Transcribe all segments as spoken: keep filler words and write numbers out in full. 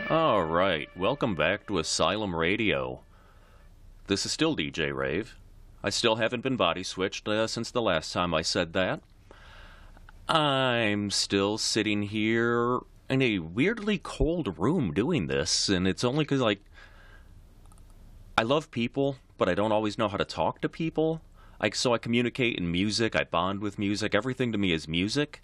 Alright, welcome back to Asylum Radio. This is still D J Rave. I still haven't been body switched uh, since the last time I said that. I'm still sitting here in a weirdly cold room doing this, and it's only because, like, I love people, but I don't always know how to talk to people. I, so I communicate in music, I bond with music, everything to me is music.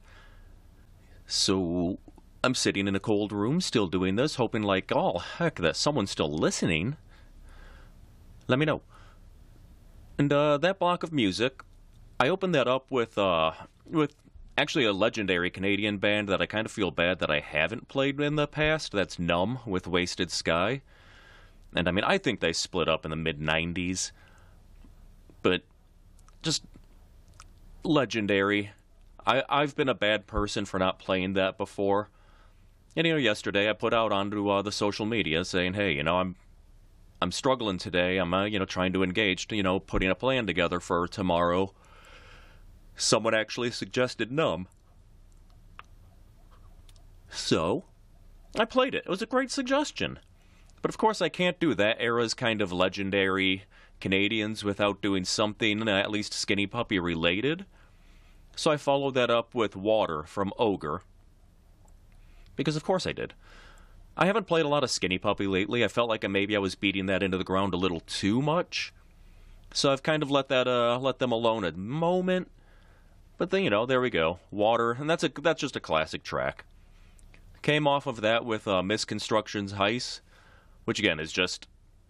So I'm sitting in a cold room still doing this, hoping like, oh, heck, that someone's still listening. Let me know. And uh, that block of music, I opened that up with, uh, with actually a legendary Canadian band that I kind of feel bad that I haven't played in the past. That's Numb with Wasted Sky. And I mean, I think they split up in the mid nineties. But just legendary. I, I've been a bad person for not playing that before. And, you know, yesterday I put out onto uh, the social media saying, hey, you know, I'm I'm struggling today. I'm, uh, you know, trying to engage, you know, putting a plan together for tomorrow. Someone actually suggested Numb. So, I played it. It was a great suggestion. But, of course, I can't do that era's kind of legendary Canadians without doing something at least Skinny Puppy related. So I followed that up with Water from Ogre. Because of course I did. I haven't played a lot of Skinny Puppy lately. I felt like maybe I was beating that into the ground a little too much. So I've kind of let that uh let them alone a moment. But then, you know, there we go. Water, and that's a that's just a classic track. Came off of that with uh, Misconstruction's Heist, which again is just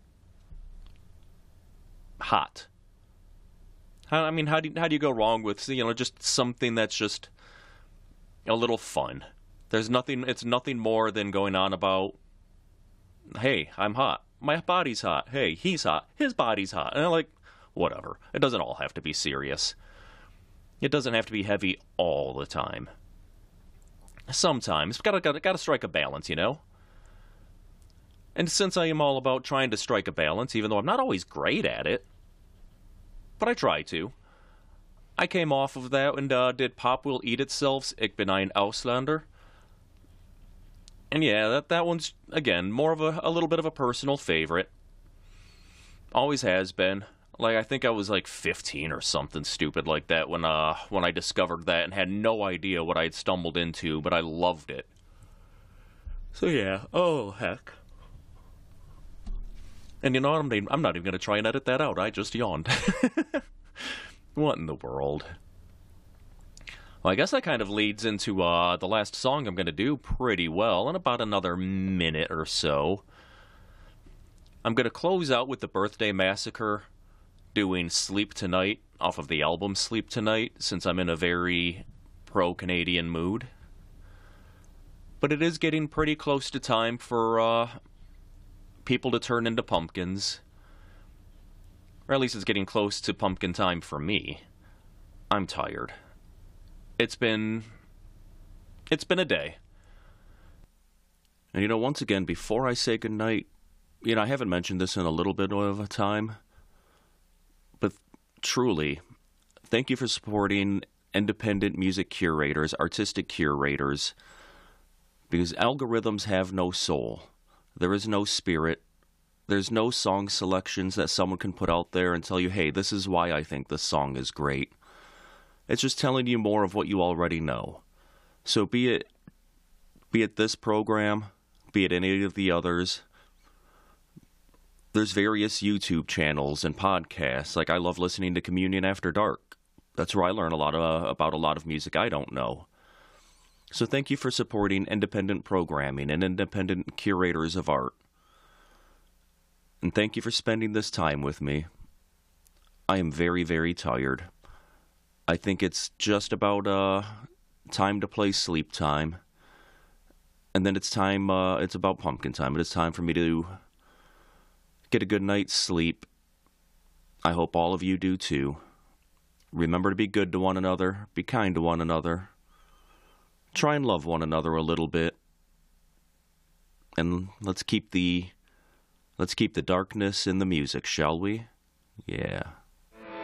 hot. How, I mean, how do you, how do you go wrong with, you know, just something that's just a little fun? There's nothing, it's nothing more than going on about, hey, I'm hot. My body's hot. Hey, he's hot. His body's hot. And I'm like, whatever. It doesn't all have to be serious. It doesn't have to be heavy all the time. Sometimes, gotta, gotta, gotta strike a balance, you know? And since I am all about trying to strike a balance, even though I'm not always great at it, but I try to, I came off of that and uh, did Pop Will Eat Itself's Ich bin ein Ausländer. And yeah, that, that one's, again, more of a, a little bit of a personal favorite. Always has been. Like, I think I was like fifteen or something stupid like that when uh when I discovered that and had no idea what I had stumbled into, but I loved it. So yeah, oh heck. And you know what, I'm, I'm not even going to try and edit that out, I just yawned. What in the world? Well, I guess that kind of leads into uh, the last song I'm going to do pretty well in about another minute or so. I'm going to close out with the Birthday Massacre doing Sleep Tonight off of the album Sleep Tonight, since I'm in a very pro-Canadian mood. But it is getting pretty close to time for uh, people to turn into pumpkins. Or at least it's getting close to pumpkin time for me. I'm tired. It's been... It's been a day. And you know, once again, before I say goodnight, you know, I haven't mentioned this in a little bit of a time, but truly, thank you for supporting independent music curators, artistic curators, because algorithms have no soul. There is no spirit. There's no song selections that someone can put out there and tell you, hey, this is why I think this song is great. It's just telling you more of what you already know. So be it, be it this program, be it any of the others, there's various YouTube channels and podcasts. Like, I love listening to Communion After Dark. That's where I learn a lot of, uh, about a lot of music I don't know. So thank you for supporting independent programming and independent curators of art. And thank you for spending this time with me. I am very, very tired. I think it's just about uh, time to play Sleep Time. And then it's time, uh, it's about pumpkin time. It is time for me to get a good night's sleep. I hope all of you do too. Remember to be good to one another. Be kind to one another. Try and love one another a little bit. And let's keep the... Let's keep the darkness in the music, shall we? Yeah.